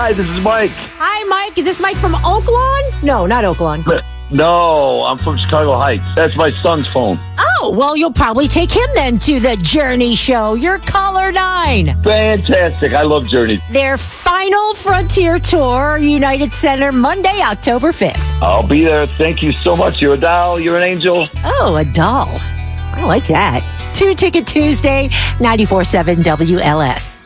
Hi, this is Mike. Hi, Mike. Is this Mike from Oaklawn? No, not Oaklawn. No, I'm from Chicago Heights. That's my son's phone. Oh, well, you'll probably take him then to the Journey show. You're caller 9. Fantastic. I love Journey. Their final Frontier Tour, United Center, Monday, October 5th. I'll be there. Thank you so much. You're a doll. You're an angel. Oh, a doll. I like that. 2 Ticket Tuesday, 94.7 WLS.